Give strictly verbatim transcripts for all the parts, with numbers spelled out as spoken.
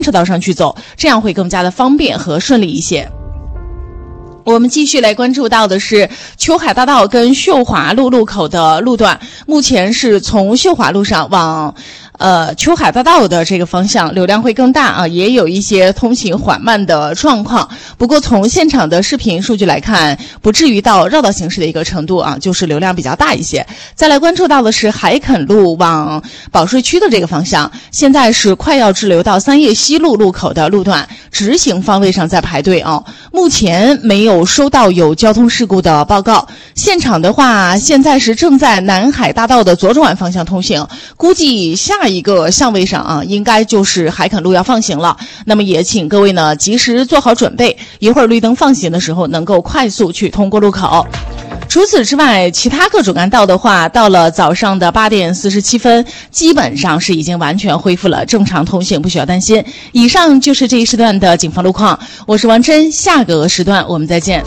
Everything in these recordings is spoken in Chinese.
车道上去走，这样会更加的方便和顺利一些。我们继续来关注到的是秋海大道跟秀华路路口的路段，目前是从秀华路上往呃秋海大道的这个方向流量会更大啊，也有一些通行缓慢的状况。不过从现场的视频数据来看，不至于到绕道行驶的一个程度啊，就是流量比较大一些。再来关注到的是海垦路往保税区的这个方向，现在是快要滞留到三叶西路路口的路段，直行方位上在排队啊，目前没有收到有交通事故的报告。现场的话，现在是正在南海大道的左转方向通行，估计下一个相位上啊，应该就是海垦路要放行了。那么也请各位呢及时做好准备，一会儿绿灯放行的时候能够快速去通过路口。除此之外，其他各主干道的话，到了早上的八点四十七分，基本上是已经完全恢复了正常通行，不需要担心。以上就是这一时段的警方路况，我是王真，下个时段我们再见。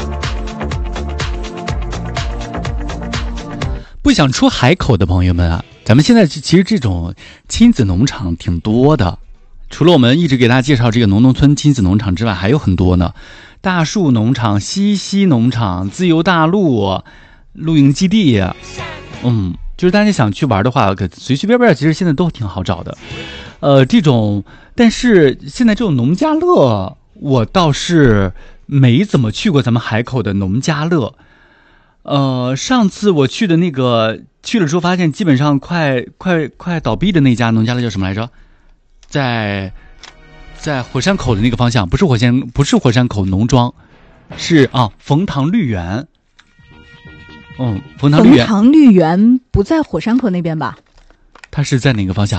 不想出海口的朋友们啊，咱们现在其实这种亲子农场挺多的，除了我们一直给大家介绍这个农农村亲子农场之外，还有很多呢。大树农场、西溪农场、自由大陆露营基地，嗯，就是大家想去玩的话，可随随便便其实现在都挺好找的。呃，这种，但是现在这种农家乐，我倒是没怎么去过咱们海口的农家乐。呃，上次我去的那个去了之后，发现基本上快快快倒闭的那家农家乐叫什么来着？在。在火山口的那个方向，不是火山，不是火山口农庄，是啊，冯塘绿园。嗯，冯塘绿园。 冯塘绿园不在火山口那边吧？ 它是在哪个方向？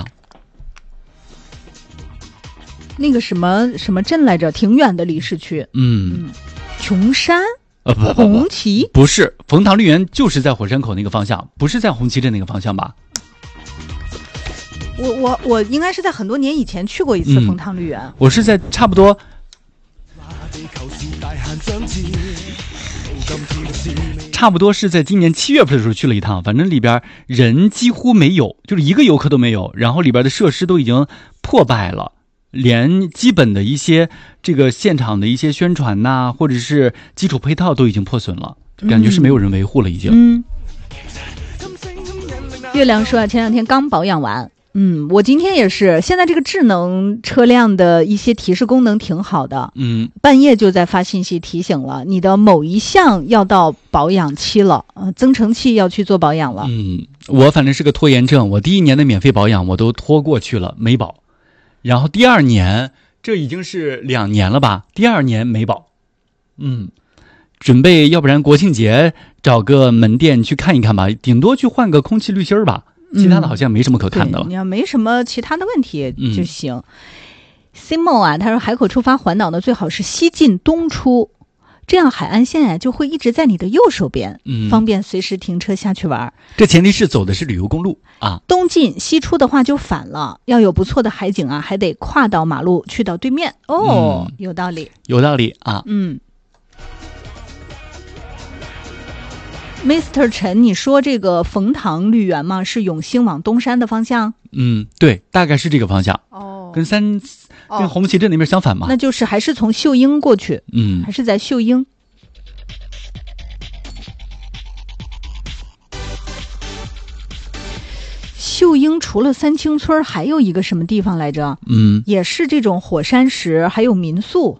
那个什么什么镇来着？挺远的，离市区。 嗯， 嗯琼山。 呃不不不， 红旗不是，冯塘绿园就是在火山口那个方向，不是在红旗镇那个方向吧？ 我我我应该是在很多年以前去过一次冯塘绿园、嗯， 我是在差不多，差不多是在今年七月份的时候去了一趟，反正里边人几乎没有，就是一个游客都没有，然后里边的设施都已经破败了，连基本的一些这个现场的一些宣传呐、啊，或者是基础配套都已经破损了，感觉是没有人维护了已经。 嗯。月亮说啊，前两天刚保养完。嗯，我今天也是，现在这个智能车辆的一些提示功能挺好的。 嗯， 半夜就在发信息提醒了，你的某一项要到保养期了，呃，增程器要去做保养了。 嗯，我反正是个拖延症，我第一年的免费保养我都拖过去了，没保。然后第二年，这已经是两年了吧？第二年没保。嗯，准备要不然国庆节找个门店去看一看吧，顶多去换个空气滤芯儿吧。其他的好像没什么可看的了、 嗯、你要没什么其他的问题就行、嗯、Simo 啊，他说海口出发环岛呢最好是西进东出，这样海岸线啊就会一直在你的右手边、嗯、方便随时停车下去玩。 这前提是走的是旅游公路啊， 东进西出的话就反了，要有不错的海景啊还得跨到马路去到对面哦、嗯、有道理有道理啊。 嗯Mister 陈，你说这个冯塘绿园吗？是永兴往东山的方向？ 嗯，对，大概是这个方向。 哦， 跟三、哦、跟红旗镇那边相反嘛。 那就是还是从秀英过去。 嗯， 还是在秀英。秀英除了三清村，还有一个什么地方来着？ 嗯， 也是这种火山石，还有民宿。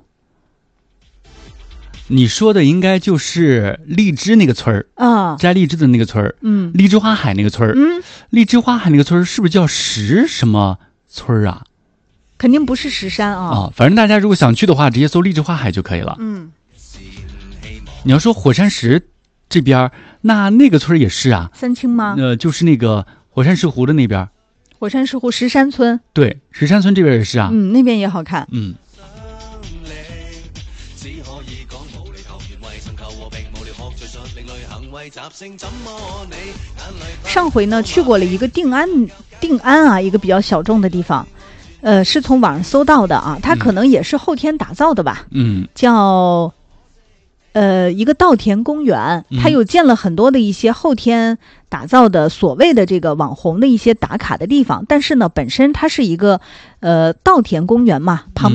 你说的应该就是荔枝那个村儿啊， 摘荔枝的那个村儿， 嗯， 荔枝花海那个村儿， 嗯， 荔枝花海那个村儿是不是叫石什么村儿啊？ 肯定不是石山啊。 啊，反正大家如果想去的话，直接搜荔枝花海就可以了。 嗯， 你要说火山石这边，那那个村儿也是啊。 三清吗？ 呃，就是那个火山石湖的那边。 火山石湖石山村。 对，石山村这边也是啊。 嗯，那边也好看。 嗯。 上回呢去过了一个定安定安啊，一个比较小众的地方，呃，是从网上搜到的啊，它可能也是后天打造的吧， 嗯， 叫呃一个稻田公园，它有建了很多的一些后天打造的所谓的这个网红的一些打卡的地方，但是呢，本身它是一个呃稻田公园嘛，旁